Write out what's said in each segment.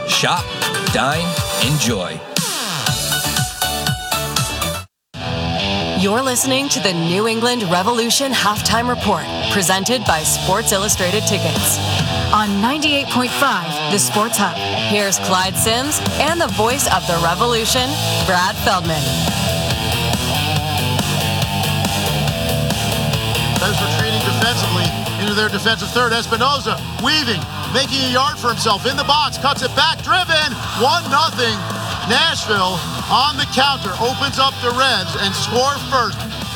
Shop, dine, enjoy. You're listening to the New England Revolution Halftime Report, presented by Sports Illustrated Tickets. On 98.5, The Sports Hub. Here's Clyde Sims and the voice of the Revolution, Brad Feldman. Revs retreating defensively into their defensive third. Espinoza weaving, making a yard for himself in the box, cuts it back, driven, 1-0. Nashville on the counter, opens up the Revs and score first.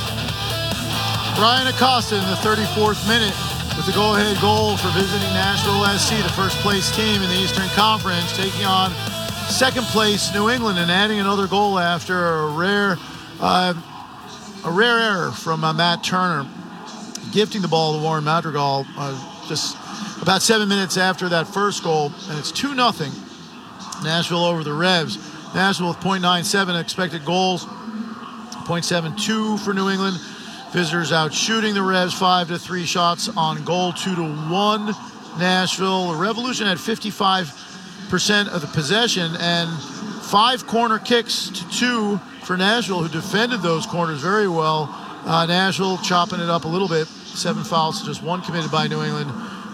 Brian Acosta in the 34th minute with the go-ahead goal for visiting Nashville SC, the first-place team in the Eastern Conference, taking on second-place New England and adding another goal after a rare error from Matt Turner, gifting the ball to Warren Madrigal just about 7 minutes after that first goal, and it's 2-0 Nashville over the Revs. Nashville with .97 expected goals, .72 for New England. Visitors out shooting the Revs 5-3 shots on goal, 2-1 Nashville. The Revolution had 55% of the possession and 5 corner kicks to 2 for Nashville, who defended those corners very well. Nashville chopping it up a little bit. 7 fouls to just 1 committed by New England.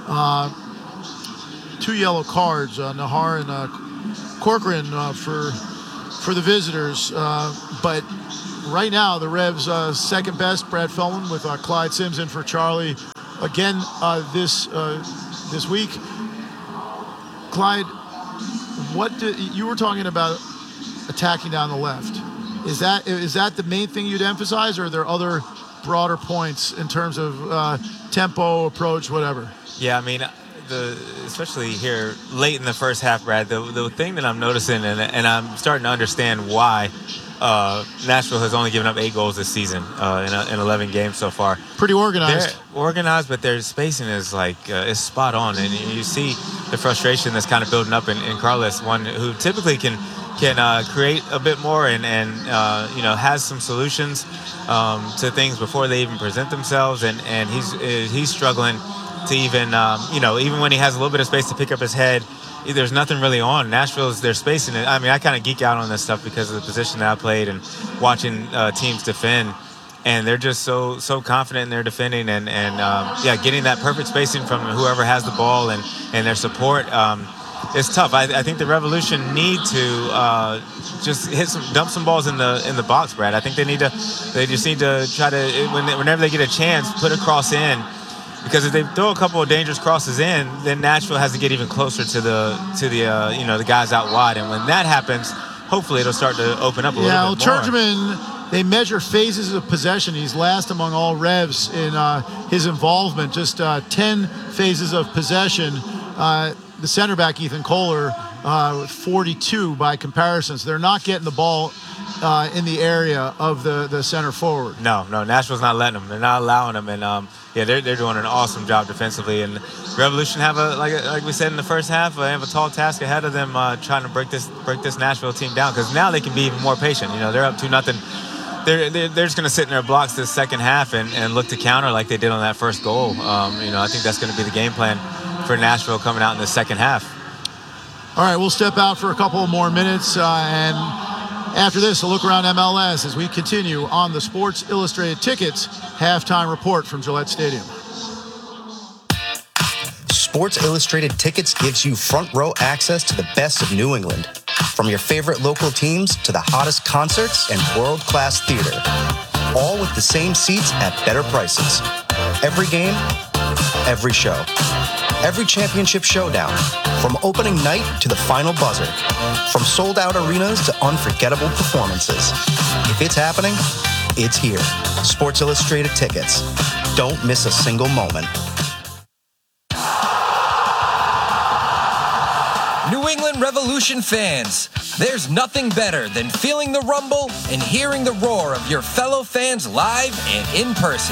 2 yellow cards, Nahar and Corcoran for the visitors. But right now, the Revs second best. Brad Feldman with Clyde Sims in for Charlie again this week. Clyde, you were talking about attacking down the left. Is that the main thing you'd emphasize, or are there other broader points in terms of tempo, approach, whatever? Yeah, I mean, especially here late in the first half, Brad, the thing that I'm noticing, and I'm starting to understand why Nashville has only given up 8 goals this season in 11 games so far. Pretty organized. They're organized, but their spacing is is spot on, and you see the frustration that's kind of building up in Carlos, one who typically can create a bit more and has some solutions to things before they even present themselves, and he's struggling to even when he has a little bit of space to pick up his head, there's nothing really on. Nashville's their spacing. I mean, I kind of geek out on this stuff because of the position that I played and watching teams defend, and they're just so confident in their defending and getting that perfect spacing from whoever has the ball and their support. It's tough. I think the Revolution need to just dump some balls in the box, Brad. I think they just need to try to whenever they get a chance, put a cross in. Because if they throw a couple of dangerous crosses in, then Nashville has to get even closer to the guys out wide, and when that happens, hopefully it'll start to open up a little bit more. Churchman, they measure phases of possession. He's last among all Revs in his involvement, just 10 phases of possession. The center back, Ethan Kohler, with 42 by comparison. So they're not getting the ball in the area of the center forward. No, Nashville's not letting them. They're not allowing them, and they're doing an awesome job defensively. And Revolution have like we said in the first half, they have a tall task ahead of them trying to break this Nashville team down, because now they can be even more patient. They're up 2-0. They're just going to sit in their blocks this second half and look to counter like they did on that first goal. I think that's going to be the game plan for Nashville coming out in the second half. All right, we'll step out for a couple more minutes, and after this, a look around MLS as we continue on the Sports Illustrated Tickets halftime report from Gillette Stadium. Sports Illustrated Tickets gives you front row access to the best of New England. From your favorite local teams to the hottest concerts and world-class theater. All with the same seats at better prices. Every game, every show. Every championship showdown. From opening night to the final buzzer. From sold-out arenas to unforgettable performances. If it's happening, it's here. Sports Illustrated Tickets. Don't miss a single moment. New England Revolution fans, there's nothing better than feeling the rumble and hearing the roar of your fellow fans live and in person.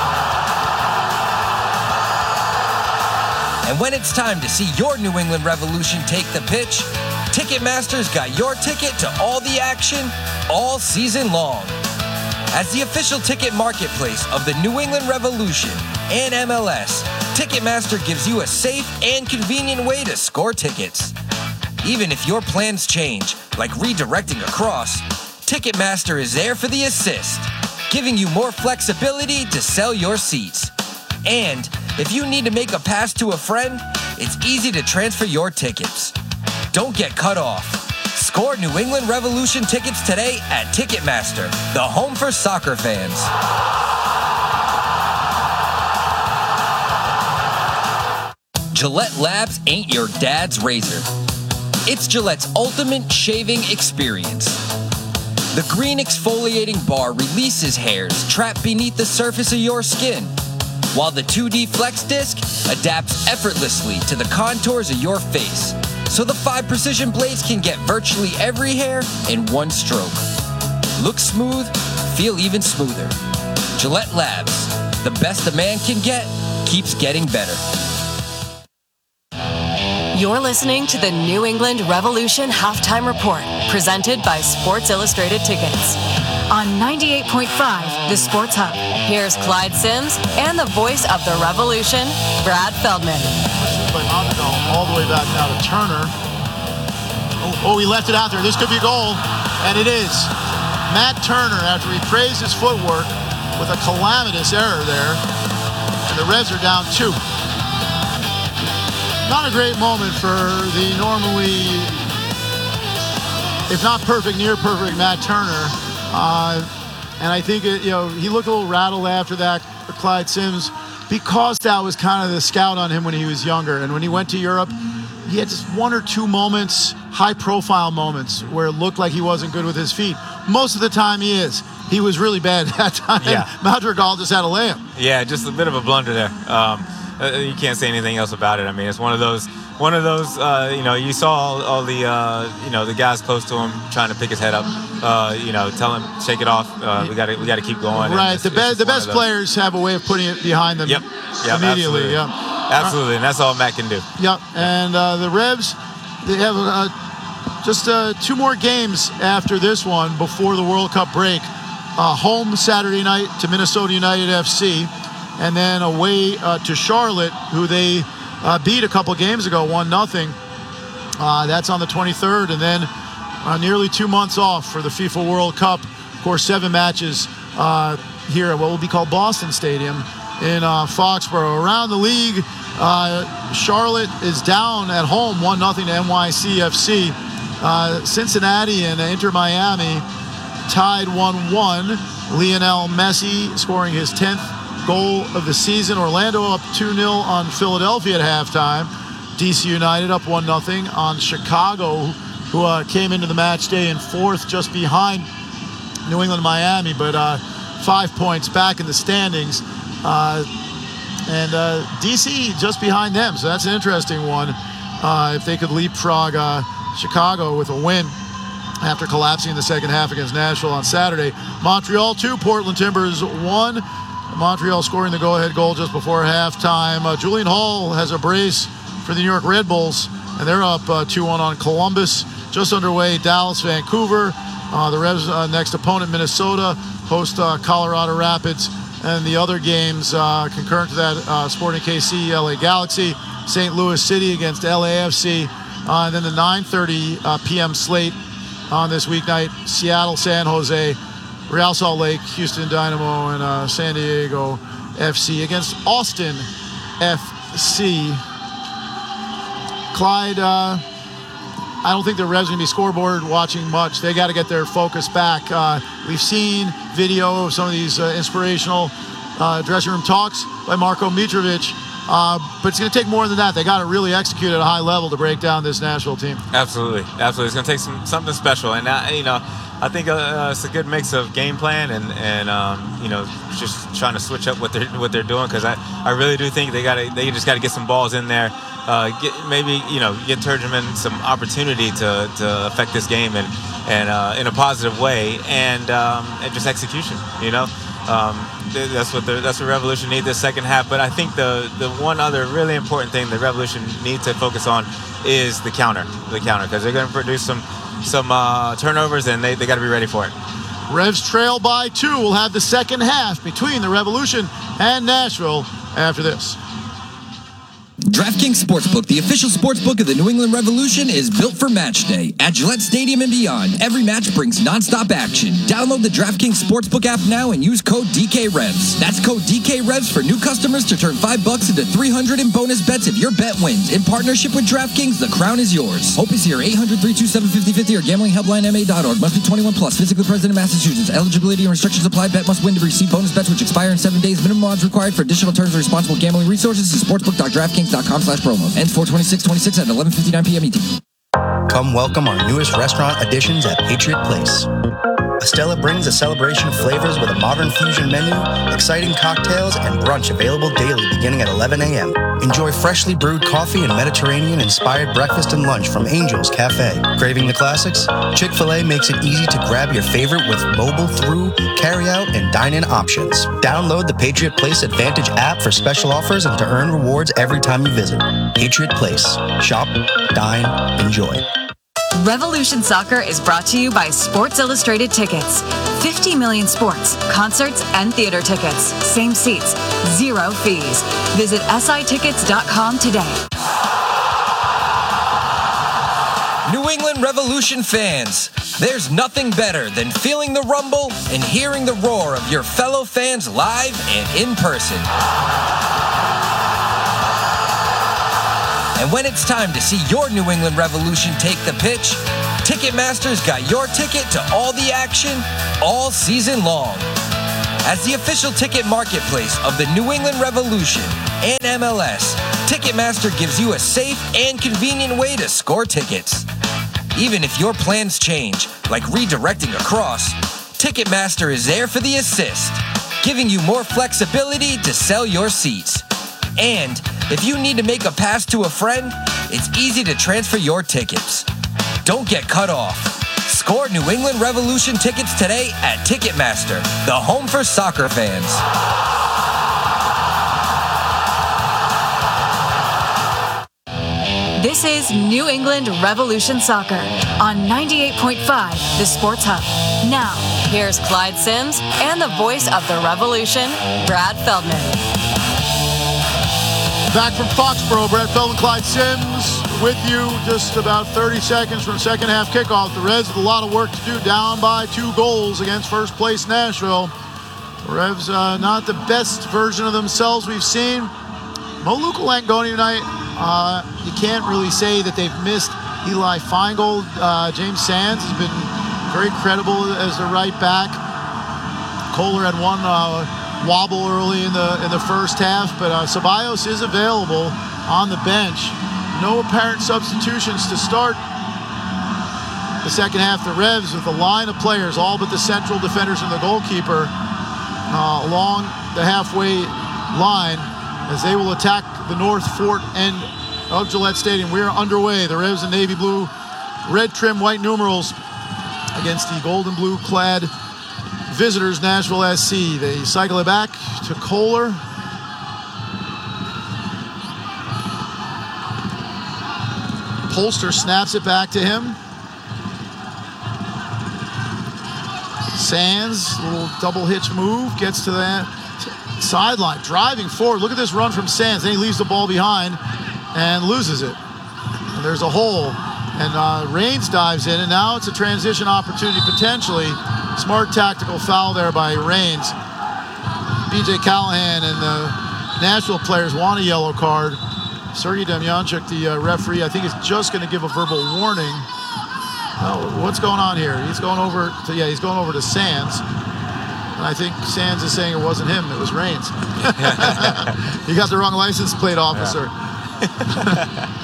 And when it's time to see your New England Revolution take the pitch, Ticketmaster's got your ticket to all the action all season long. As the official ticket marketplace of the New England Revolution and MLS, Ticketmaster gives you a safe and convenient way to score tickets. Even if your plans change, like redirecting across, Ticketmaster is there for the assist, giving you more flexibility to sell your seats. And if you need to make a pass to a friend, it's easy to transfer your tickets. Don't get cut off. Score New England Revolution tickets today at Ticketmaster, the home for soccer fans. Gillette Labs ain't your dad's razor. It's Gillette's ultimate shaving experience. The green exfoliating bar releases hairs trapped beneath the surface of your skin, while the 2D Flex Disc adapts effortlessly to the contours of your face, so the 5 precision blades can get virtually every hair in one stroke. Look smooth, feel even smoother. Gillette Labs, the best a man can get, keeps getting better. You're listening to the New England Revolution Halftime Report, presented by Sports Illustrated Tickets. On 98.5, the Sports Hub, here's Clyde Sims and the voice of the Revolution, Brad Feldman. By Montegal, all the way back now to Turner. Oh, he left it out there. This could be a goal, and it is. Matt Turner, after he praised his footwork with a calamitous error there, and the Revs are down 2. Not a great moment for the normally, if not perfect, near perfect Matt Turner. And I think he looked a little rattled after that, Clyde Sims, because that was kind of the scout on him when he was younger. And when he went to Europe, he had just 1 or 2 moments, high-profile moments, where it looked like he wasn't good with his feet. Most of the time he is. He was really bad that time. Yeah. Madrigal just had to lay him. Yeah, just a bit of a blunder there. You can't say anything else about it. I mean, it's one of those. You saw all the the guys close to him trying to pick his head up. Tell him shake it off. We got to keep going. Right. The best players have a way of putting it behind them. Yep. Immediately. Absolutely, and that's all Matt can do. Yep. And the Revs, they have just 2 more games after this one before the World Cup break. Home Saturday night to Minnesota United FC. And then away to Charlotte, who they beat a couple games ago, 1-0. That's on the 23rd. And then nearly 2 months off for the FIFA World Cup. Of course, 7 matches here at what will be called Boston Stadium in Foxborough. Around the league, Charlotte is down at home 1-0 to NYCFC. Cincinnati and Inter Miami tied 1-1. Lionel Messi scoring his 10th goal of the season. Orlando up 2-0 on Philadelphia at halftime. DC United up 1-0 on Chicago, who came into the match day in 4th, just behind New England and Miami, but 5 points back in the standings. And DC just behind them, so that's an interesting one. If they could leapfrog Chicago with a win after collapsing in the second half against Nashville on Saturday. Montreal 2, Portland Timbers 1. Montreal scoring the go-ahead goal just before halftime. Julian Hall has a brace for the New York Red Bulls, and they're up 2-1 on Columbus. Just underway, Dallas, Vancouver. The Revs' next opponent, Minnesota, host Colorado Rapids. And the other games concurrent to that, Sporting KC, LA Galaxy, St. Louis City against LAFC. And then the 9:30 p.m. slate on this weeknight, Seattle, San Jose, Real Salt Lake, Houston Dynamo, and San Diego FC against Austin FC. Clyde, I don't think the Revs are going to be scoreboard watching much. They got to get their focus back. We've seen video of some of these inspirational dressing room talks by Marko Mitrovic, but it's going to take more than that. They got to really execute at a high level to break down this Nashville team. Absolutely. It's going to take something special, and I think it's a good mix of game plan and just trying to switch up what they're doing, because I really do think they just got to get some balls in there, get Turgeman some opportunity to affect this game and in a positive way, and just execution. That's what Revolution need this second half. But I think the one other really important thing the Revolution need to focus on is the counter, because they're going to produce some turnovers, and they got to be ready for it. Revs trail by 2. We'll have the second half between the Revolution and Nashville after this. DraftKings Sportsbook, the official sportsbook of the New England Revolution, is built for match day. At Gillette Stadium and beyond, every match brings nonstop action. Download the DraftKings Sportsbook app now and use code DKREVS. That's code DKREVS for new customers to turn $5 into $300 in bonus bets if your bet wins. In partnership with DraftKings, the crown is yours. Hope is here. 800-327-5050 or gamblinghelplinema.org. Must be 21 plus. Physically present in Massachusetts. Eligibility and restrictions apply. Bet must win to receive bonus bets which expire in 7 days. Minimum odds required. For additional terms and responsible gambling resources, see sportsbook.draftkings.com/promos. Ends 4/26/26 at 11:59 p.m. ET. Come welcome our newest restaurant additions at Patriot Place. Estella brings a celebration of flavors with a modern fusion menu, exciting cocktails, and brunch available daily beginning at 11 a.m. Enjoy freshly brewed coffee and Mediterranean-inspired breakfast and lunch from Angel's Cafe. Craving the classics? Chick-fil-A makes it easy to grab your favorite with mobile through, carry-out, and dine-in options. Download the Patriot Place Advantage app for special offers and to earn rewards every time you visit. Patriot Place. Shop, dine, enjoy. Revolution Soccer is brought to you by Sports Illustrated Tickets. 50 million sports, concerts, and theater tickets. Same seats, zero fees. Visit sitickets.com today. New England Revolution fans, there's nothing better than feeling the rumble and hearing the roar of your fellow fans live and in person. And when it's time to see your New England Revolution take the pitch, Ticketmaster's got your ticket to all the action all season long. As the official ticket marketplace of the New England Revolution and MLS, Ticketmaster gives you a safe and convenient way to score tickets. Even if your plans change, like redirecting across, Ticketmaster is there for the assist, giving you more flexibility to sell your seats. And if you need to make a pass to a friend, it's easy to transfer your tickets. Don't get cut off. Score New England Revolution tickets today at Ticketmaster, the home for soccer fans. This is New England Revolution Soccer on 98.5, the Sports Hub. Now, here's Clyde Sims and the voice of the Revolution, Brad Feldman. Back from Foxborough, Brad Feldman, Clyde Sims with you. Just about 30 seconds from second half kickoff. The Revs have a lot of work to do, down by 2 goals against first place Nashville. The Revs not the best version of themselves we've seen. Moluka Langoni tonight. You can't really say that they've missed Eli Feingold. James Sands has been very credible as the right back. Kohler had one wobble early in the first half, but Ceballos is available on the bench. No apparent substitutions to start the second half. The Revs with a line of players, all but the central defenders and the goalkeeper, along the halfway line as they will attack the north fort end of Gillette Stadium. We are underway. The Revs in navy blue, red trim, white numerals against the golden blue clad visitors, Nashville SC. They cycle it back to Kohler. Polster snaps it back to him. Sands, little double hitch move, gets to that sideline, driving forward. Look at this run from Sands. Then he leaves the ball behind and loses it. And there's a hole. And Raines dives in, and now it's a transition opportunity potentially. Smart tactical foul there by Raines. B.J. Callahan and the Nashville players want a yellow card. Sergei Demyanchuk, the referee, I think is just going to give a verbal warning. Oh, what's going on here? He's going over to Sands. And I think Sands is saying it wasn't him, it was Raines. He got the wrong license plate, officer. Yeah.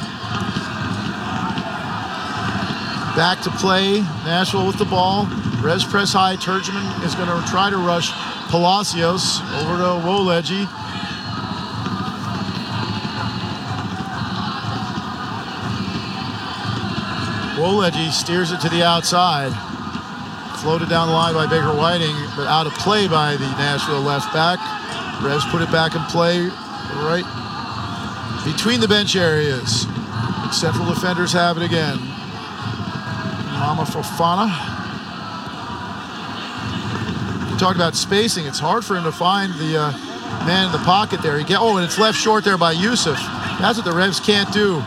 Back to play, Nashville with the ball. Revs press high. Turgeman is going to try to rush Palacios over to Woleggi. Woleggi steers it to the outside. Floated down the line by Baker Whiting, but out of play by the Nashville left back. Revs put it back in play right between the bench areas. Central defenders have it again. Mama Fofana. You talked about spacing. It's hard for him to find the man in the pocket there. And it's left short there by Yusuf. That's what the Revs can't do.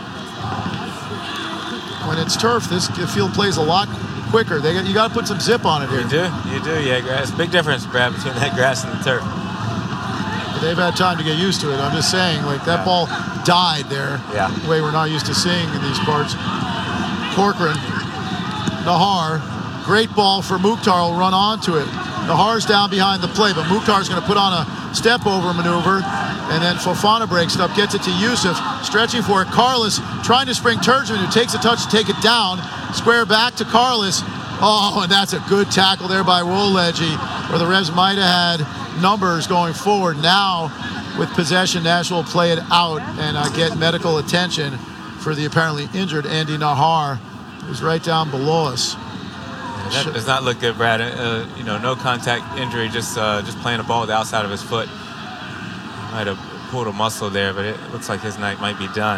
When it's turf, this field plays a lot quicker. You got to put some zip on it here. You do. Yeah, grass. Big difference, Brad, between that grass and the turf. But they've had time to get used to it. I'm just saying, like, that ball died there. Yeah. The way we're not used to seeing in these parts. Corcoran, Nahar, great ball for Mukhtar, will run onto it. Nahar's down behind the play, but Mukhtar's going to put on a step-over maneuver, and then Fofana breaks it up, gets it to Yusuf, stretching for it. Carlos trying to spring Turgeman, who takes a touch to take it down. Square back to Carlos. Oh, and that's a good tackle there by Wolegyi, where the Revs might have had numbers going forward. Now, with possession, Nashville will play it out and get medical attention for the apparently injured Andy Nahar, who's right down below us. That does not look good, Brad. No contact injury, just playing the ball with the outside of his foot. Might have pulled a muscle there, but it looks like his night might be done.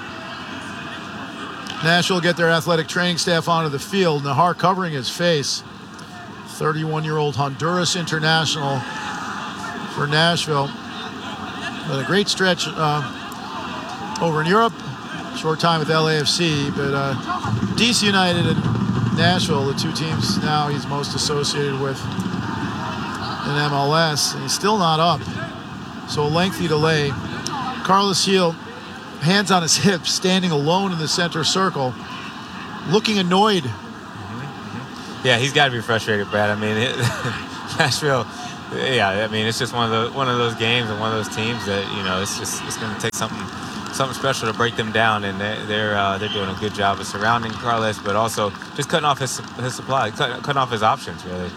Nashville get their athletic training staff onto the field. Nahar covering his face. 31-year-old Honduras international for Nashville. But a great stretch over in Europe. Short time with LAFC, but DC United and Nashville, the two teams now he's most associated with in MLS, and he's still not up. So a lengthy delay. Carlos Gil, hands on his hips, standing alone in the center circle, looking annoyed. Yeah, he's got to be frustrated, Brad. I mean, Nashville. Yeah, I mean, it's just one of those games and one of those teams that it's going to take something special to break them down, and they're doing a good job of surrounding Carlos, but also just cutting off his supply, cutting off his options, really.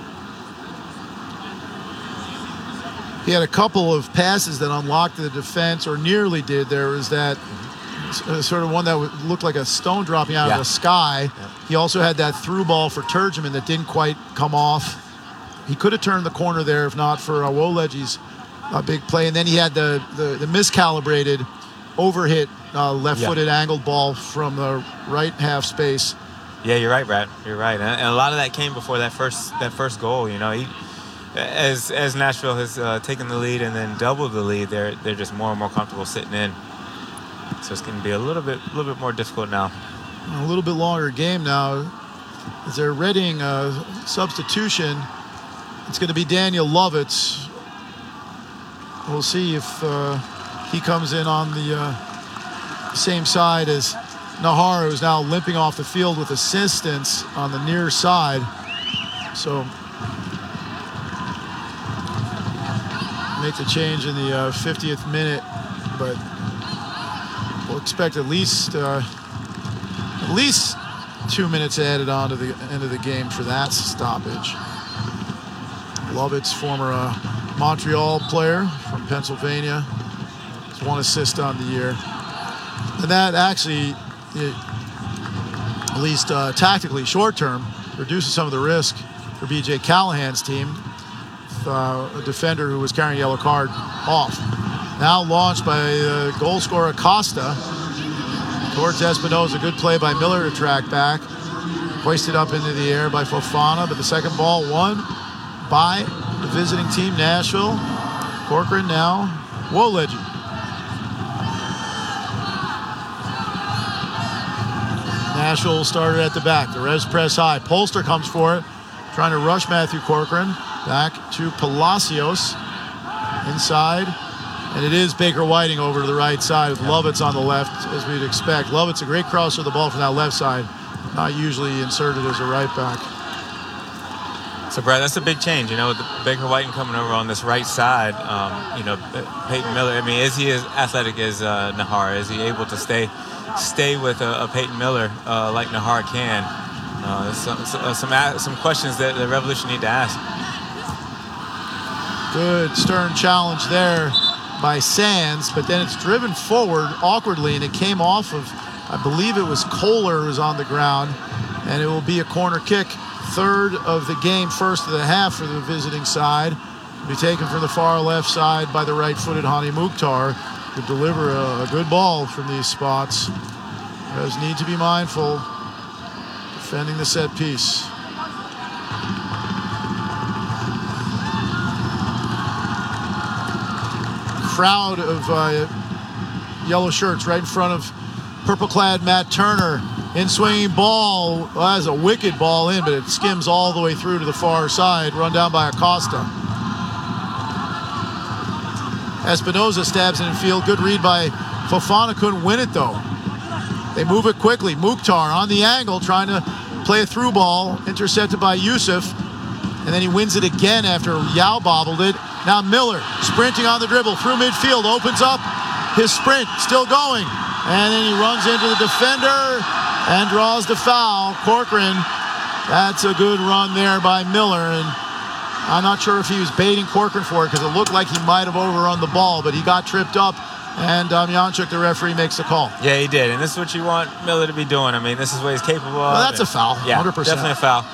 He had a couple of passes that unlocked the defense, or nearly did. There was that sort of one that looked like a stone dropping out of the sky. Yeah. He also had that through ball for Turgeman that didn't quite come off. He could have turned the corner there if not for Wolegyi's big play. And then he had the miscalibrated overhit left-footed angled ball from the right half space. Yeah, you're right, Brad. You're right, and a lot of that came before that first goal. As Nashville has taken the lead and then doubled the lead, they're just more and more comfortable sitting in. So it's going to be a little bit more difficult now. A little bit longer game now. As they're readying a substitution, it's going to be Daniel Lovitz. We'll see if he comes in on the same side as Nahar, who's now limping off the field with assistance on the near side. So make the change in the 50th minute, but we'll expect at least 2 minutes added on to the end of the game for that stoppage. Lovitz, former Montreal player from Pennsylvania, has 1 assist on the year. And that actually, at least tactically short term, reduces some of the risk for BJ Callahan's team. A defender who was carrying a yellow card off. Now launched by goal scorer Costa towards Espinoza. Good play by Miller to track back. Hoisted up into the air by Fofana, but the second ball won by the visiting team, Nashville. Corcoran now, Wolegyi. Nashville started at the back. The Revs press high. Polster comes for it, trying to rush Matthew Corcoran. Back to Palacios inside. And it is Baker Whiting over to the right side with Lovitz on the left, as we'd expect. Lovitz, a great crosser of the ball from that left side. Not usually inserted as a right back. So, Brad, that's a big change, with Baker Whiting coming over on this right side. Peyton Miller, I mean, is he as athletic as Nahar? Is he able to stay with a Peyton Miller like Nahar can? Some questions that the Revolution need to ask. Good stern challenge there by Sands, but then it's driven forward awkwardly, and it came off of, I believe it was Kohler who was on the ground, and it will be a corner kick. Third of the game, first of the half for the visiting side. Will be taken from the far left side by the right-footed Hani Mukhtar, who deliver a good ball from these spots. Revs need to be mindful defending the set piece. Crowd of yellow shirts right in front of purple-clad Matt Turner. In swinging ball, well, that's a wicked ball in, but it skims all the way through to the far side, run down by Acosta. Espinoza stabs it in field. Good read by Fofana, couldn't win it though. They move it quickly. Mukhtar on the angle, trying to play a through ball, intercepted by Yusuf. And then he wins it again after Yao bobbled it. Now Miller sprinting on the dribble through midfield, opens up his sprint, still going. And then he runs into the defender and draws the foul. Corcoran, that's a good run there by Miller. And I'm not sure if he was baiting Corcoran for it because it looked like he might have overrun the ball, but he got tripped up. And Janchuk, the referee, makes the call. Yeah, he did. And this is what you want Miller to be doing. I mean, this is what he's capable of. Well, that's a foul, yeah, 100%. Definitely a foul.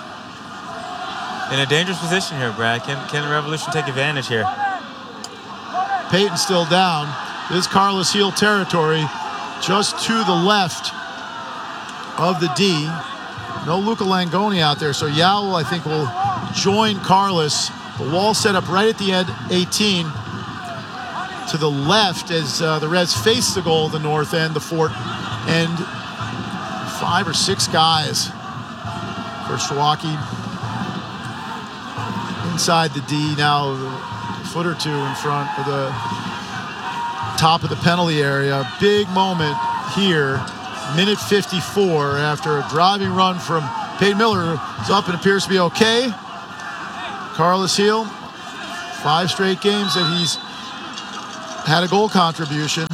In a dangerous position here, Brad. Can the Revolution take advantage here? Payton still down. This is Carlos Heel territory, just to the left of the D. No Luca Langoni out there, so Yao, I think, will join Carlos. The wall set up right at the end, 18. To the left as the Reds face the goal at the north end, the fort, and 5 or 6 guys for Shawaki inside the D, now a foot or two in front of the top of the penalty area. Big moment here, minute 54 after a driving run from Payton Miller is up and appears to be okay. Carlos Heel, 5 straight games that he's had a goal contribution.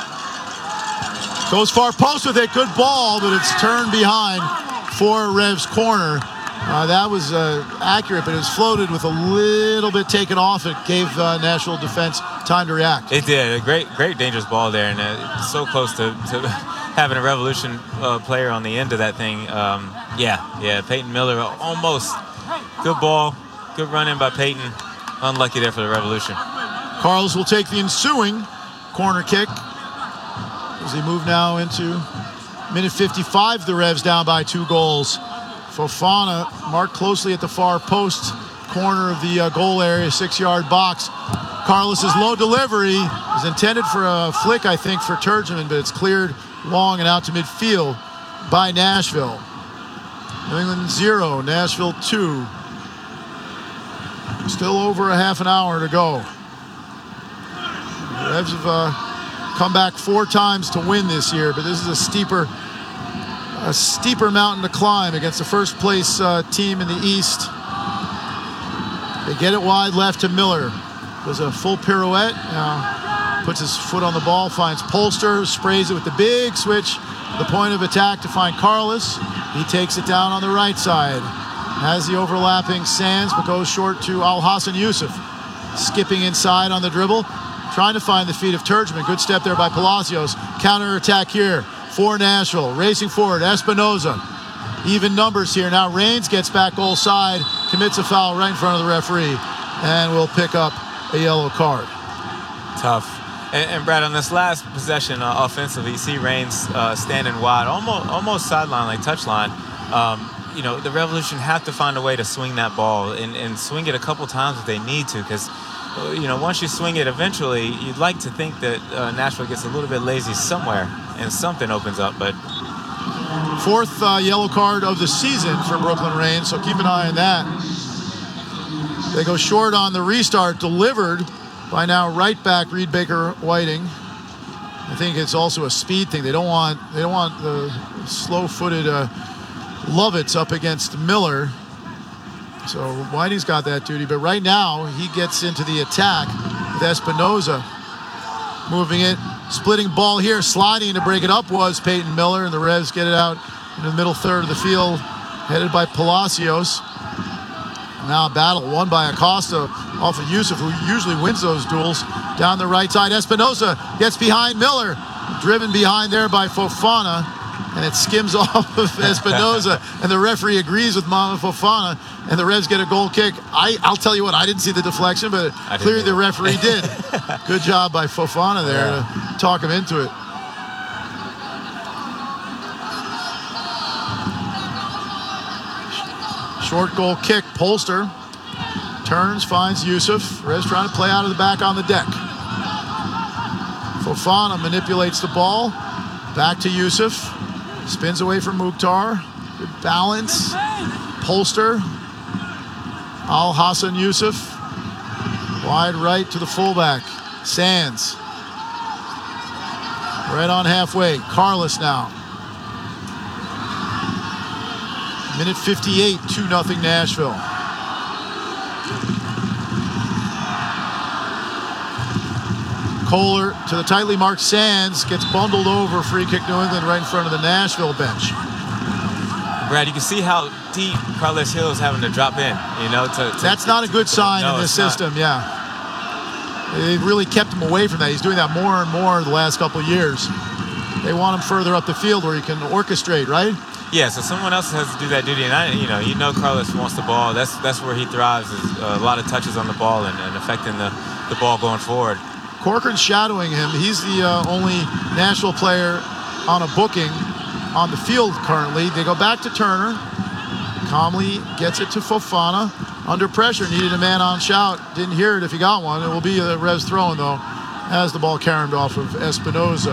Goes far post with it, good ball, but it's turned behind for Revs corner. That was accurate, but it was floated with a little bit taken off. It gave Nashville defense time to react. It did. A great dangerous ball there, and so close to having a Revolution player on the end of that thing. Yeah, Payton Miller almost. Good ball, good run in by Payton. Unlucky there for the Revolution. Carlos will take the ensuing corner kick as they move now into minute 55. The Revs down by 2 goals. Fofana marked closely at the far post corner of the goal area, 6-yard box. Carlos's low delivery is intended for a flick, I think, for Turgeman, but it's cleared long and out to midfield by Nashville. New England 0, Nashville 2. Still over a half an hour to go. The Revs have come back 4 times to win this year, but this is a steeper mountain to climb against the first place team in the East. They get it wide left to Miller. Does a full pirouette. Now puts his foot on the ball, finds Polster, sprays it with the big switch. The point of attack to find Carlos. He takes it down on the right side. Has the overlapping Sands, but goes short to Al-Hassan Yusuf. Skipping inside on the dribble. Trying to find the feet of Turgeman. Good step there by Palacios. Counter attack here for Nashville. Racing forward, Espinoza. Even numbers here. Now Raines gets back goal side, commits a foul right in front of the referee, and will pick up a yellow card. Tough. And Brad, on this last possession offensively, you see Raines standing wide, almost sideline, like touchline. The Revolution have to find a way to swing that ball and swing it a couple times if they need to, because once you swing it, eventually you'd like to think that Nashville gets a little bit lazy somewhere and something opens up. But 4th yellow card of the season for Brooklyn Raines, so keep an eye on that. They go short on the restart, delivered by now right back Reed Baker Whiting. I think it's also a speed thing. They don't want the slow-footed Lovitz up against Miller. So Whiting's got that duty, but right now he gets into the attack with Espinoza. Moving it, splitting ball here, sliding to break it up was Payton Miller, and the Revs get it out in the middle third of the field, headed by Palacios. Now a battle won by Acosta off of Yusuf, who usually wins those duels. Down the right side, Espinoza gets behind Miller, driven behind there by Fofana, and it skims off of Espinoza, and the referee agrees with Mama Fofana, and the Revs get a goal kick. I'll tell you what, I didn't see the deflection, but clearly the referee did. Good job by Fofana there to talk him into it. Short goal kick, Polster turns, finds Yusuf. Revs trying to play out of the back on the deck. Fofana manipulates the ball. Back to Yusuf. Spins away from Mukhtar. Good balance. Polster. Al-Hassan Yusuf. Wide right to the fullback. Sands. Right on halfway. Carlos now. Minute 58, 2-0 Nashville. Kohler to the tightly marked Sands. Gets bundled over. Free kick New England right in front of the Nashville bench. Brad, you can see how deep Carlos Hill is having to drop in. That's not a good sign in this system, yeah. They've really kept him away from that. He's doing that more and more the last couple of years. They want him further up the field where he can orchestrate, right? Yeah, so someone else has to do that duty. And you know Carlos wants the ball. That's where he thrives, is a lot of touches on the ball and affecting the ball going forward. Corcoran's shadowing him. He's the only Nashville player on a booking on the field currently. They go back to Turner. Calmly gets it to Fofana. Under pressure, needed a man on shout. Didn't hear it if he got one. It will be a Revs throwing, though, as the ball carried off of Espinoza.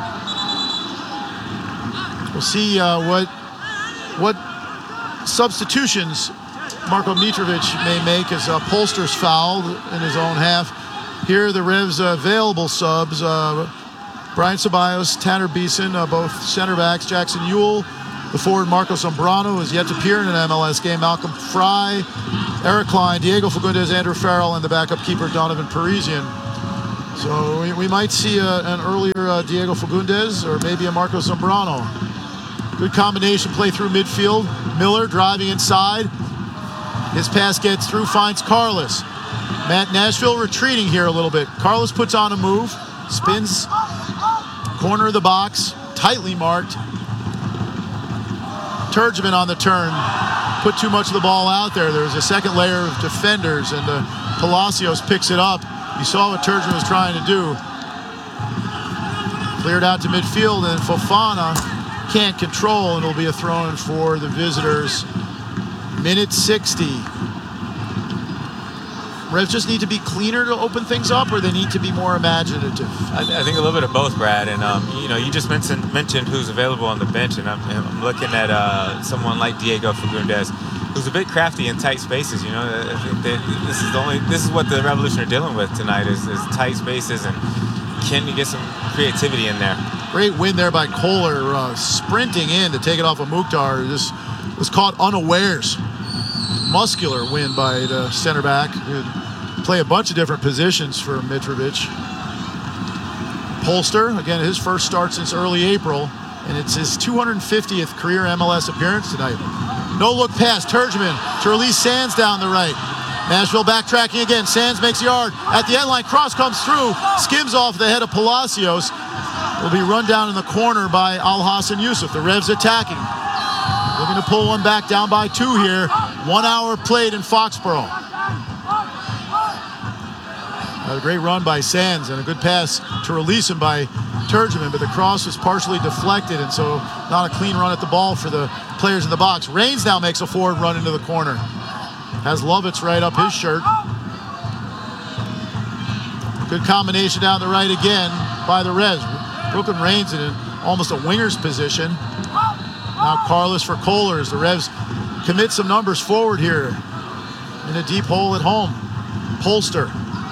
We'll see what substitutions Marko Mitrovic may make as Polster's fouled in his own half. Here are the Revs' available subs. Brian Ceballos, Tanner Beeson, both center backs. Jackson Ewell, the forward Marco Zambrano, is yet to appear in an MLS game. Malcolm Fry, Eric Klein, Diego Fagundes, Andrew Farrell, and the backup keeper Donovan Parisian. So we might see an earlier Diego Fagundes or maybe a Marco Zambrano. Good combination play through midfield. Miller driving inside. His pass gets through, finds Carlos. Nashville retreating here a little bit. Carlos puts on a move, spins, corner of the box, tightly marked. Turgeman on the turn, put too much of the ball out there. There's a second layer of defenders, and Palacios picks it up. You saw what Turgeman was trying to do. Cleared out to midfield, and Fofana can't control, and it'll be a throw-in for the visitors. Minute 60. Revs just need to be cleaner to open things up, or they need to be more imaginative? I think a little bit of both, Brad. And you just mentioned who's available on the bench, and I'm looking at someone like Diego Fagundes, who's a bit crafty in tight spaces. I think this is what the Revolution are dealing with tonight is tight spaces, and can you get some creativity in there? Great win there by Kohler, sprinting in to take it off of Mukhtar. Just was caught unawares. Muscular win by the center back. Play a bunch of different positions for Mitrovic. Polster, again, his first start since early April, and it's his 250th career MLS appearance tonight. No look pass, Turgeman to release Sands down the right. Nashville backtracking again. Sands makes yard at the end line. Cross comes through, skims off the head of Palacios. Will be run down in the corner by Al-Hassan Yusuf. The Revs attacking. Looking to pull one back, down by 2 here. 1 hour played in Foxborough. A great run by Sands and a good pass to release him by Turgeman, but the cross was partially deflected, and so not a clean run at the ball for the players in the box. Reigns now makes a forward run into the corner. Has Lovitz right up his shirt. Good combination down the right again by the Revs. Brooklyn Reigns in almost a winger's position. Now Carlos for Kohler as the Revs commit some numbers forward here in a deep hole at home. Polster.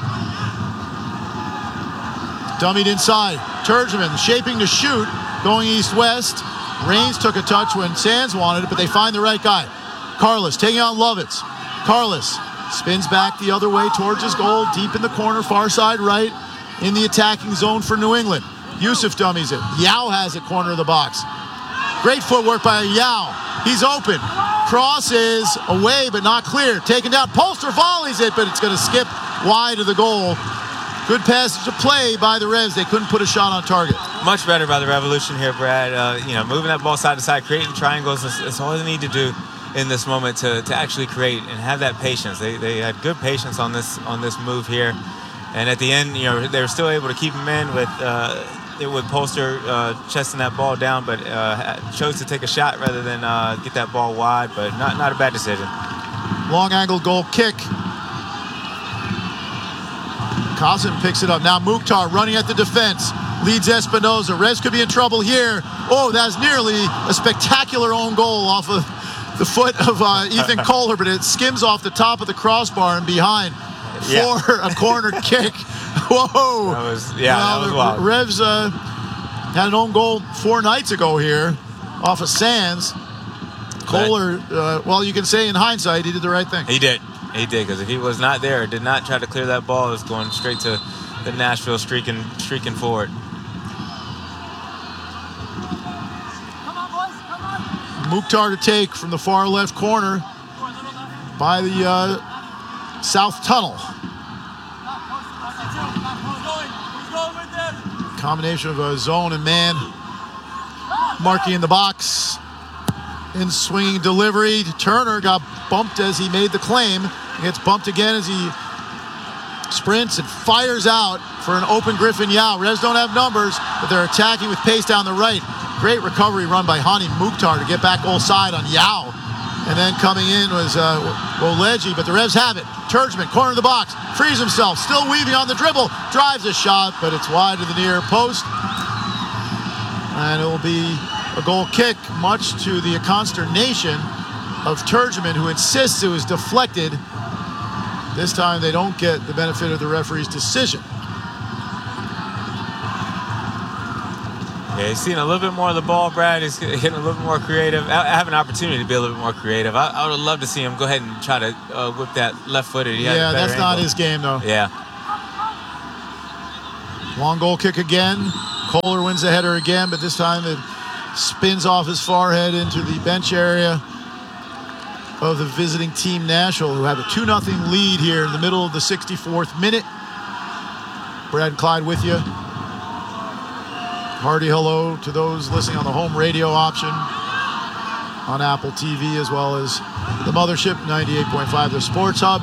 Dummied inside. Turgeman shaping to shoot, going east-west. Reigns took a touch when Sands wanted it, but they find the right guy. Carlos taking on Lovitz. Carlos spins back the other way towards his goal, deep in the corner, far side right, in the attacking zone for New England. Yusuf dummies it. Yao has it, corner of the box. Great footwork by Yao. He's open. Cross is away, but not clear. Taken down. Polster volleys it, but it's going to skip wide of the goal. Good passage of play by the Revs. They couldn't put a shot on target. Much better by the Revolution here, Brad. Moving that ball side to side, creating triangles. That's all they need to do in this moment to actually create and have that patience. They had good patience on this move here, and at the end, they were still able to keep him in with Polster chesting that ball down, but chose to take a shot rather than get that ball wide. But not a bad decision. Long angle goal kick. Kazim picks it up. Now Mukhtar running at the defense. leads Espinoza. Revs could be in trouble here. Oh, that's nearly a spectacular own goal off of the foot of Ethan Kohler, but it skims off the top of the crossbar and behind for a corner kick. Whoa. That was wild. Revs had an own goal 4 nights ago here off of Sands. Kohler, well, you can say in hindsight, he did the right thing. He did, because if he was not there, did not try to clear that ball, it was going straight to the Nashville streaking forward. Mukhtar to take from the far left corner by the south tunnel. Combination of a zone and man. Markey in the box. In swinging delivery. Turner got bumped as he made the claim. He gets bumped again as he sprints and fires out for an open Griffin Yao. Revs don't have numbers, but they're attacking with pace down the right. Great recovery run by Hani Mukhtar to get back goal side on Yao. And then coming in was Woleji, but the Revs have it. Turgeman, corner of the box, frees himself, still weaving on the dribble, drives a shot, but it's wide to the near post. And it will be a goal kick, much to the consternation of Turgeman, who insists it was deflected. This time they don't get the benefit of the referee's decision. Yeah, he's seeing a little bit more of the ball, Brad. He's getting a little more creative. I have an opportunity to be a little bit more creative. I would love to see him go ahead and try to whip that left-footed. Yeah, that's not his game, though. Yeah. Long goal kick again. Kohler wins the header again, but this time it spins off his forehead into the bench area of the visiting team Nashville, who have a 2-0 lead here in the middle of the 64th minute. Brad and Clyde with you. Hearty hello to those listening on the home radio option on Apple TV, as well as the mothership, 98.5, the Sports Hub.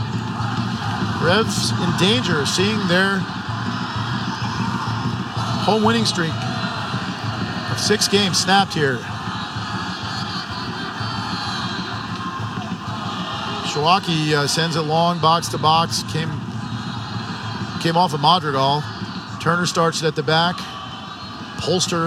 Revs in danger of seeing their home winning streak of 6 games snapped here. Shawaki sends it long, box to box. Came off of Madrigal. Turner starts it at the back. Polster,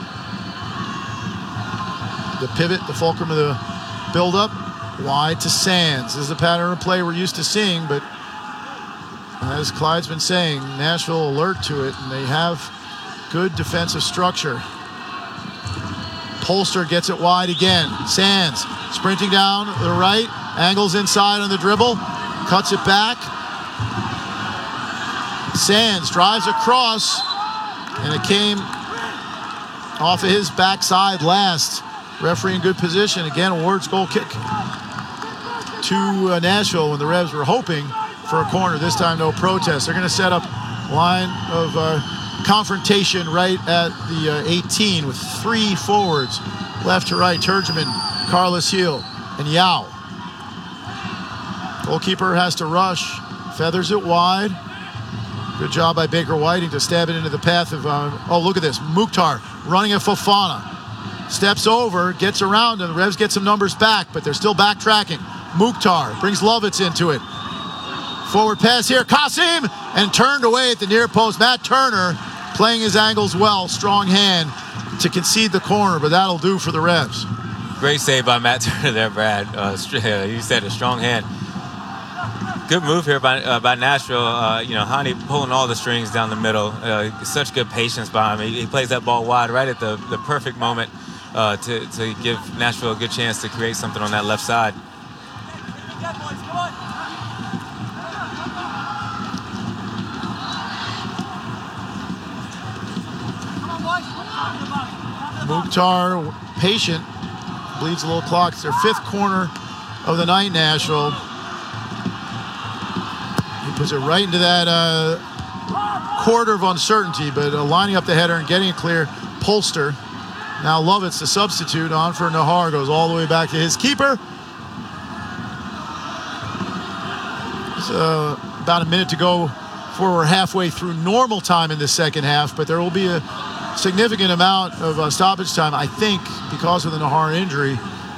the pivot, the fulcrum of the build-up, wide to Sands. This is the pattern of play we're used to seeing, but as Clyde's been saying, Nashville alert to it, and they have good defensive structure. Polster gets it wide again. Sands sprinting down the right, angles inside on the dribble, cuts it back. Sands drives across, and it came off of his backside last. Referee in good position. Again, awards goal kick to Nashville when the Revs were hoping for a corner. This time, no protest. They're going to set up line of confrontation right at the 18 with 3 forwards. Left to right, Turgeman, Carlos Heel, and Yao. Goalkeeper has to rush. Feathers it wide. Good job by Baker Whiting to stab it into the path of, oh, look at this. Mukhtar running at Fofana. Steps over, gets around, and the Revs get some numbers back, but they're still backtracking. Mukhtar brings Lovitz into it. Forward pass here, Kasim, and turned away at the near post. Matt Turner playing his angles well, strong hand to concede the corner, but that'll do for the Revs. Great save by Matt Turner there, Brad. You said a strong hand. Good move here by Nashville. Hani pulling all the strings down the middle. Such good patience by him. He plays that ball wide right at the perfect moment to give Nashville a good chance to create something on that left side. Mukhtar, patient, bleeds a little clock. It's their 5th corner of the night, Nashville. He puts it right into that quarter of uncertainty, but lining up the header and getting it clear. Polster. Now Lovitz, the substitute, on for Nahar, goes all the way back to his keeper. It's about a minute to go before we're halfway through normal time in the second half, but there will be a significant amount of stoppage time, I think, because of the Nahar injury.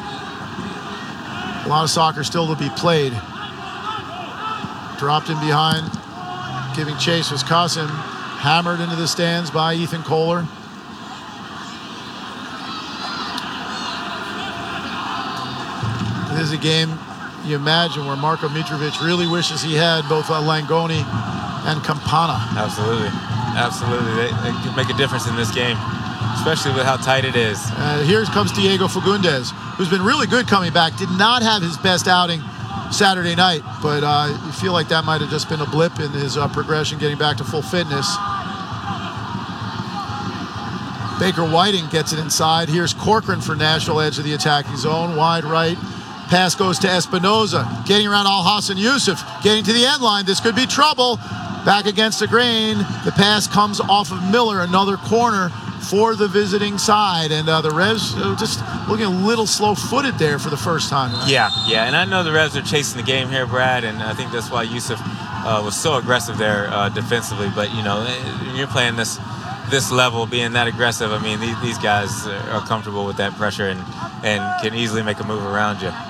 A lot of soccer still to be played. Dropped in behind, giving chase was Kasim. hammered into the stands by Ethan Kohler. This is a game you imagine where Marko Mitrovic really wishes he had both Langoni and Campana. Absolutely. They could make a difference in this game, especially with how tight it is. Here comes Diego Fagundes, who's been really good coming back. Did not have his best outing Saturday night, but you feel like that might have just been a blip in his progression, getting back to full fitness. Baker Whiting gets it inside. Here's Corcoran for Nashville, edge of the attacking zone, wide right. Pass goes to Espinoza, getting around Al-Hassan Yusuf, getting to the end line. This could be trouble. Back against the grain. The pass comes off of Miller, another corner for the visiting side. And the Revs just looking a little slow-footed there for the first time. Yeah, and I know the Revs are chasing the game here, Brad, and I think that's why Yusuf was so aggressive there defensively. But, you know, when you're playing this level, being that aggressive, I mean, these guys are comfortable with that pressure and can easily make a move around you.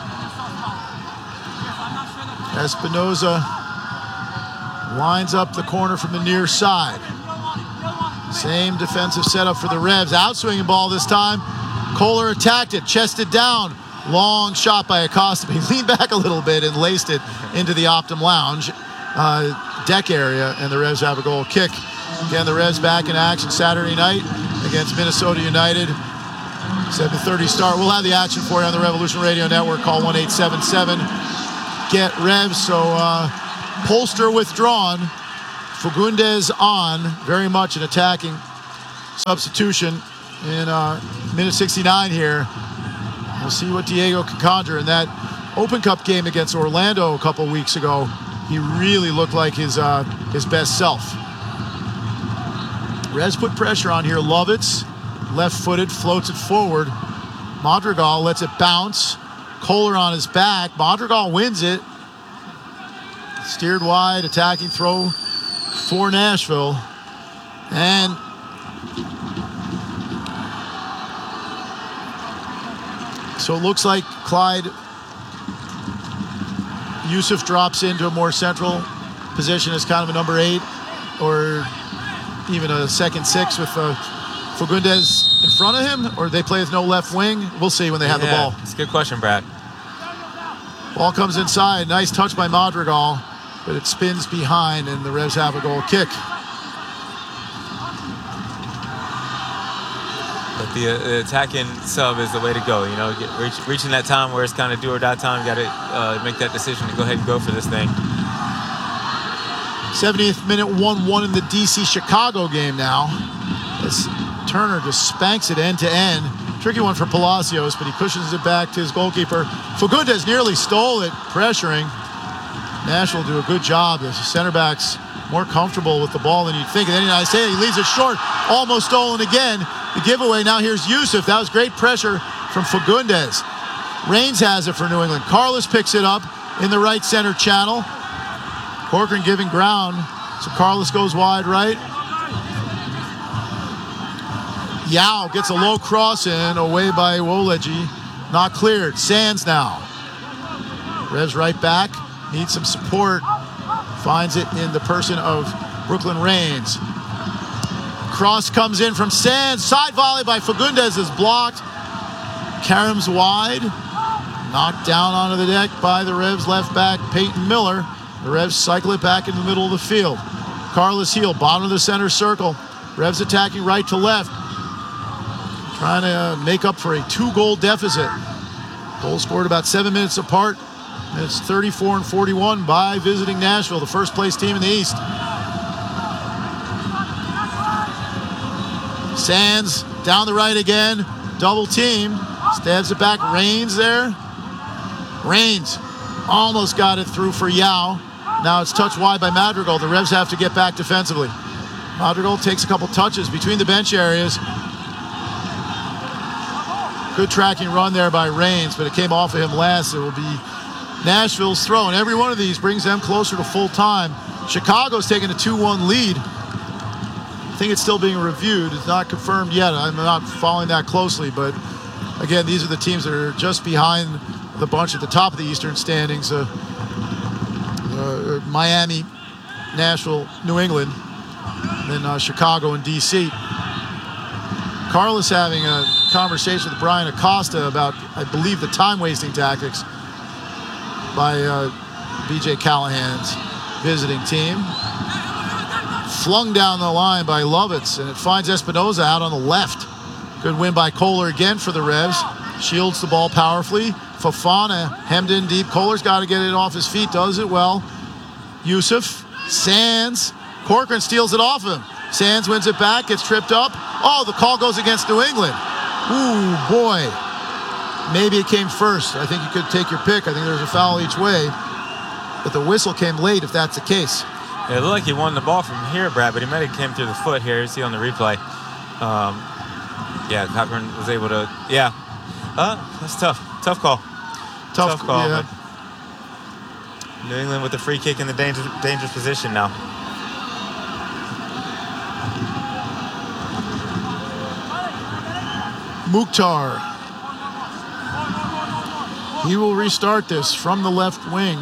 Espinoza lines up the corner from the near side. Same defensive setup for the Revs. Outswinging ball this time. Kohler attacked it, chested down. Long shot by Acosta. He leaned back a little bit and laced it into the Optum Lounge deck area, and the Revs have a goal kick. Again, the Revs back in action Saturday night against Minnesota United. 7:30 start. We'll have the action for you on the Revolution Radio Network. Call 1-877-GET-REVS. So Polster withdrawn. Fagundes on. Very much an attacking substitution in minute 69 here. We'll see what Diego can conjure in that Open Cup game against Orlando a couple weeks ago. He really looked like his best self. Revs put pressure on here. Lovitz, left-footed, floats it forward. Madrigal lets it bounce. Kohler on his back. Madrigal wins it. Steered wide, attacking throw for Nashville. And so it looks like Clyde Yusuf drops into a more central position as kind of a number 8 or even a second 6 with Fagundes in front of him, or they play with no left wing. We'll see when they have the ball. It's a good question, Brad. Ball comes inside. Nice touch by Madrigal, but it spins behind, and the Revs have a goal kick. But the attacking sub is the way to go. You know, reaching that time where it's kind of do or die time. You got to make that decision to go ahead and go for this thing. 70th minute, 1-1 in the DC-Chicago game now. As Turner just spanks it end to end. Tricky one for Palacios, but he cushions it back to his goalkeeper. Fagundes nearly stole it, pressuring. Nashville do a good job. The center back's more comfortable with the ball than you'd think. And then I say he leaves it short, almost stolen again. The giveaway, now here's Yusuf. That was great pressure from Fagundes. Reigns has it for New England. Carlos picks it up in the right center channel. Corcoran giving ground, so Carlos goes wide right. Yao gets a low cross in, away by Woleji. Not cleared. Sands now. Revs right back, needs some support. Finds it in the person of Brooklyn Reigns. Cross comes in from Sands. Side volley by Fagundes is blocked. Karam's wide. Knocked down onto the deck by the Revs left back, Peyton Miller. The Revs cycle it back in the middle of the field. Carlos Heel, bottom of the center circle. Revs attacking right to left. Trying to make up for a 2-goal deficit. Goals scored about 7 minutes apart. It's 34 and 41 by visiting Nashville, the first place team in the East. Sands down the right again. Double team. Stabs it back. Reigns there. Reigns almost got it through for Yao. Now it's touched wide by Madrigal. The Revs have to get back defensively. Madrigal takes a couple touches between the bench areas. Good tracking run there by Reigns, but it came off of him last. It will be Nashville's throw, and every one of these brings them closer to full time. Chicago's taking a 2-1 lead. I think it's still being reviewed. It's not confirmed yet. I'm not following that closely, but again, these are the teams that are just behind the bunch at the top of the Eastern standings. Miami, Nashville, New England. and then Chicago and D.C. Carlos having a conversation with Brian Acosta about, I believe, the time-wasting tactics by B.J. Callahan's visiting team. Flung down the line by Lovitz, and it finds Espinoza out on the left. Good win by Kohler again for the Revs. Shields the ball powerfully. Fofana hemmed in deep. Kohler's got to get it off his feet. Does it well. Yusuf. Sands. Corcoran steals it off him. Sands wins it back. Gets tripped up. Oh, the call goes against New England. Ooh, boy. Maybe it came first. I think you could take your pick. I think there's a foul each way. But the whistle came late if that's the case. It looked like he won the ball from here, Brad, but he might have came through the foot here. You see on the replay. Yeah, Cochran was able to, yeah. That's tough. Tough call. Tough call. Yeah. New England with the free kick in the dangerous position now. Mukhtar. He will restart this from the left wing.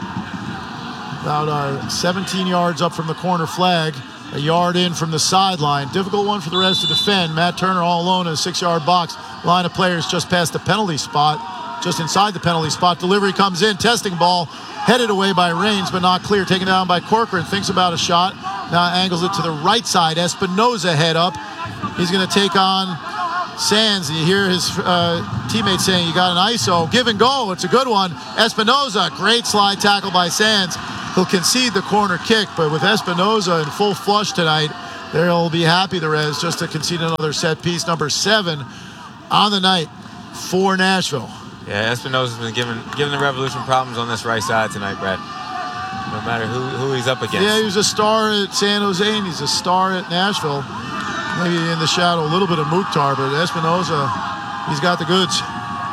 About 17 yards up from the corner flag. A yard in from the sideline. Difficult one for the Revs to defend. Matt Turner all alone in a 6-yard box. Line of players just past the penalty spot. Just inside the penalty spot. Delivery comes in. Testing ball. Headed away by Raines, but not clear. Taken down by Corcoran. Thinks about a shot. Now angles it to the right side. Espinoza head up. He's going to take on Sands. And you hear his teammates saying, you got an ISO. Give and go. It's a good one. Espinoza. Great slide tackle by Sands. He'll concede the corner kick, but with Espinoza in full flush tonight, they'll be happy, the Revs, just to concede another set piece, number 7 on the night for Nashville. Yeah, Espinoza's been giving the Revolution problems on this right side tonight, Brad. No matter who he's up against. Yeah, he was a star at San Jose, and he's a star at Nashville. Maybe in the shadow, a little bit of Mukhtar, but Espinoza, he's got the goods.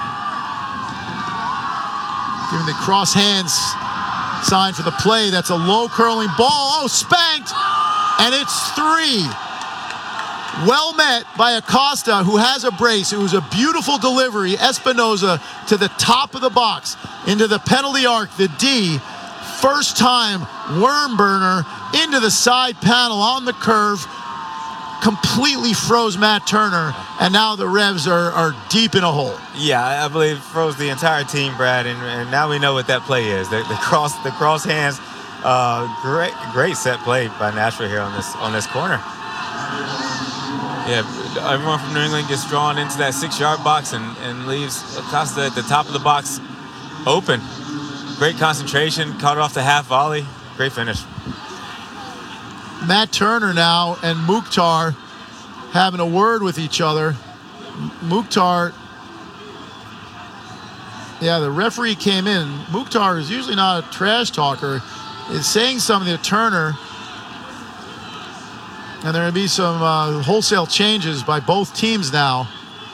Giving the cross hands sign for the play. That's a low curling ball. Oh, spanked. And it's 3. Well met by Acosta, who has a brace. It was a beautiful delivery. Espinoza to the top of the box into the penalty arc, the D. First time worm burner into the side panel on the curve. Completely froze Matt Turner, and now the Revs are deep in a hole. Yeah, I believe froze the entire team, Brad, and now we know what that play is. The cross hands, great set play by Nashville here on this corner. Yeah, everyone from New England gets drawn into that 6-yard box and leaves Acosta at the top of the box open. Great concentration, caught it off the half volley. Great finish. Matt Turner now and Mukhtar having a word with each other. Mukhtar, yeah, the referee came in. Mukhtar is usually not a trash talker. Is saying something to Turner. And there are going to be some wholesale changes by both teams now.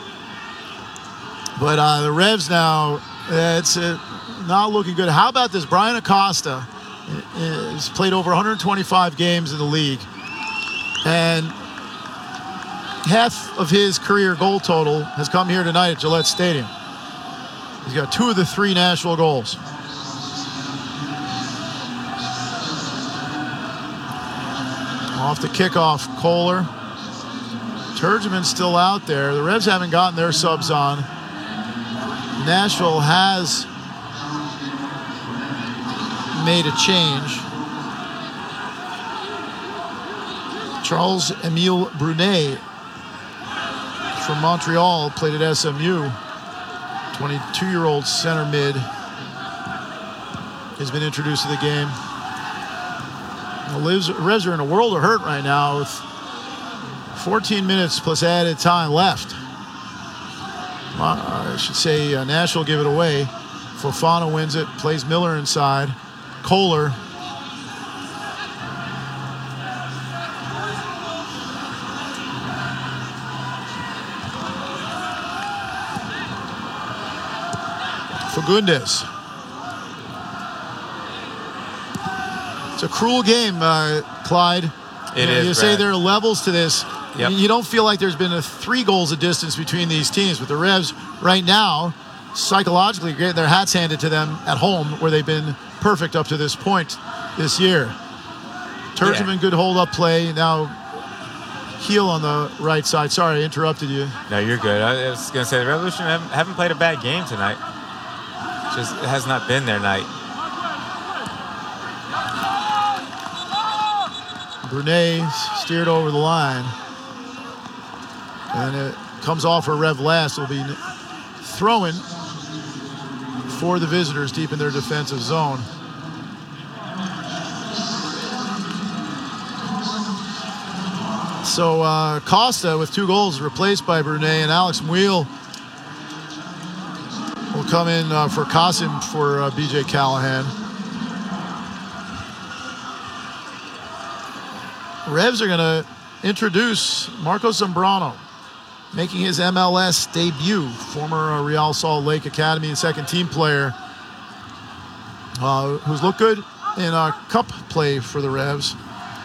But the Revs now, it's not looking good. How about this? Brian Acosta has played over 125 games in the league, and half of his career goal total has come here tonight at Gillette Stadium. He's got 2 of the 3 Nashville goals. Off the kickoff, Kohler. Turgeman's still out there. The Revs haven't gotten their subs on. Nashville has made a change. Charles-Emile Brunet from Montreal played at SMU. 22-year-old center mid has been introduced to the game. The Revs are in a world of hurt right now with 14 minutes plus added time left. I should say Nashville give it away. Fofana wins it, plays Miller inside. Kohler. Fagundes. It's a cruel game, Clyde. It is, You Brad. say there are levels to this. Yep. You don't feel like there's been 3 goals of distance between these teams, but the Revs right now, psychologically, getting their hats handed to them at home, where they've been perfect up to this point this year. Turgeman, good hold-up play. Now heel on the right side. Sorry, I interrupted you. No, you're good. I was going to say the Revolution haven't played a bad game tonight. Just it has not been their night. Brunet steered over the line. And it comes off for Rev last. It'll be throwing for the visitors deep in their defensive zone. So Costa with 2 goals replaced by Brunet, and Alex Muil will come in for Kasim for BJ Callahan. Revs are going to introduce Marco Zambrano, making his MLS debut. Former Real Salt Lake Academy and second team player who's looked good in cup play for the Revs.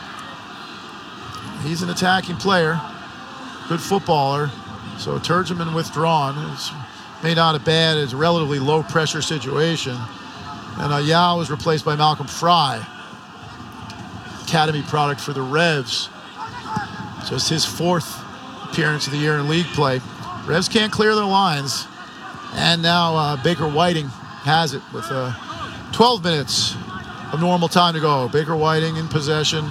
He's an attacking player, good footballer. So Turgeman withdrawn. It's may not have bad. It's a relatively low pressure situation. And Yao was replaced by Malcolm Fry, academy product for the Revs. So it's his 4th appearance of the year in league play. Revs can't clear their lines. And now Baker Whiting has it with 12 minutes of normal time to go. Baker Whiting in possession.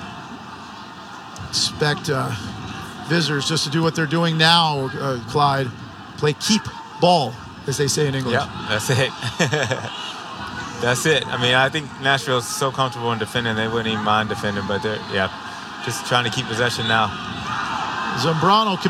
Expect visitors just to do what they're doing now, Clyde. Play keep ball, as they say in English. Yeah, that's it. That's it. I mean, I think Nashville's so comfortable in defending, they wouldn't even mind defending, but they're, just trying to keep possession now. Zambrano